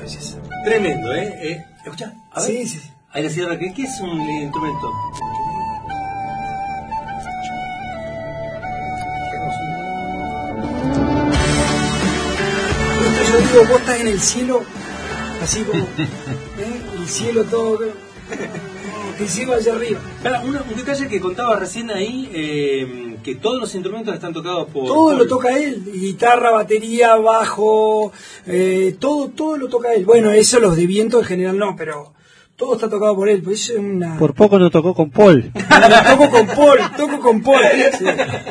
belleza. Tremendo, ¿eh? Escucha, a ver. Sí. Ahí la sierra, ¿qué es un instrumento? Yo digo, vos estás en el cielo, así como, el cielo todo, el cielo allá arriba. Un detalle que contaba recién ahí, que todos los instrumentos están tocados por... Todo lo toca él, guitarra, batería, bajo, todo lo toca él. Bueno, eso los de viento en general no, pero todo está tocado por él. Pues eso es una... Por poco no tocó con Paul. toco con Paul. Sí.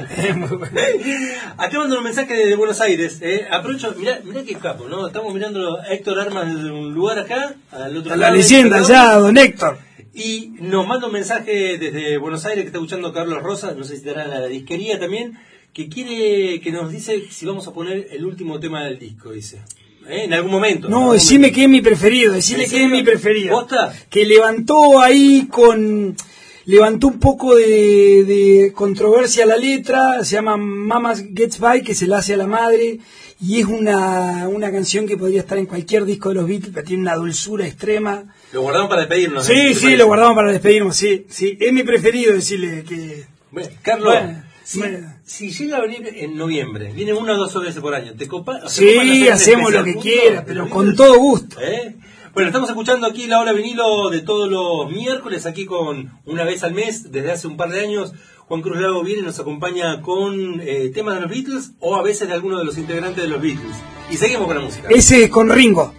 Acá mando un mensaje de Buenos Aires. Aprovecho, mirá qué capo, ¿no? Estamos mirando a Héctor Armas desde un lugar acá, al otro lado. La leyenda ya, don Héctor. Y nos manda un mensaje desde Buenos Aires que está escuchando Carlos Rosa, no sé si estará en la disquería también, que quiere que nos dice si vamos a poner el último tema del disco, dice. En algún momento. No, decime que es mi preferido, decirle que es mi preferido. ¿Posta? Que levantó ahí levantó un poco de controversia la letra, se llama Mama Gets By, que se la hace a la madre, y es una canción que podría estar en cualquier disco de los Beatles, pero tiene una dulzura extrema. Lo guardamos para despedirnos. Sí, lo guardamos para despedirnos, sí. Es mi preferido decirle que... Bueno, Carlos, Bueno, si llega a venir en noviembre, viene 1 o 2 veces por año, ¿te copa? Sí, hacemos lo que quiera, pero con todo gusto. Bueno, estamos escuchando aquí la Ola Vinilo de todos los miércoles, aquí con una vez al mes, desde hace un par de años. Juan Cruz Lago viene y nos acompaña con temas de los Beatles o a veces de alguno de los integrantes de los Beatles. Y seguimos con la música. Ese es con Ringo.